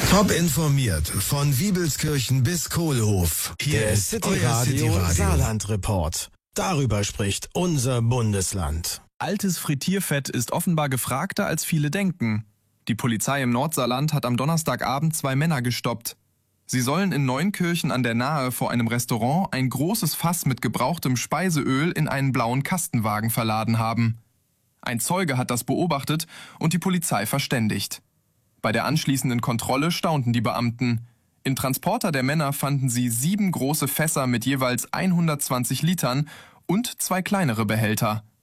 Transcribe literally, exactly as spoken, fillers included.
Top informiert von Wiebelskirchen bis Kohlhof. Hier Der ist City euer Radio City Radio. Saarland Report. Darüber spricht unser Bundesland. Altes Frittierfett ist offenbar gefragter, als viele denken. Die Polizei im Nordsaarland hat am Donnerstagabend zwei Männer gestoppt. Sie sollen in Neunkirchen an der Nahe vor einem Restaurant ein großes Fass mit gebrauchtem Speiseöl in einen blauen Kastenwagen verladen haben. Ein Zeuge hat das beobachtet und die Polizei verständigt. Bei der anschließenden Kontrolle staunten die Beamten. Im Transporter der Männer fanden sie sieben große Fässer mit jeweils hundertzwanzig Litern und zwei kleinere Behälter.